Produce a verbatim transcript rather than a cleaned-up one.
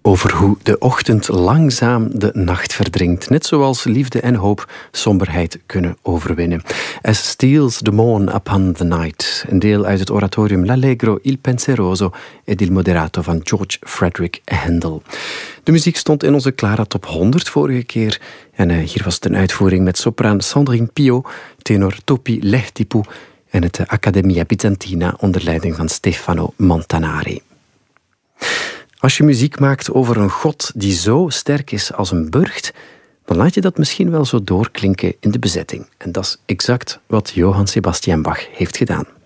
Over hoe de ochtend langzaam de nacht verdringt. Net zoals liefde en hoop somberheid kunnen overwinnen. As steals the morn upon the night. Een deel uit het oratorium L'Allegro, il Penseroso ed il Moderato van George Frederick Handel. De muziek stond in onze Clara Top honderd vorige keer. En uh, hier was het een uitvoering met sopraan Sandrine Pio, tenor Topi Lehtipu en het uh, Accademia Bizantina onder leiding van Stefano Montanari. Als je muziek maakt over een god die zo sterk is als een burcht, dan laat je dat misschien wel zo doorklinken in de bezetting. En dat is exact wat Johann Sebastian Bach heeft gedaan.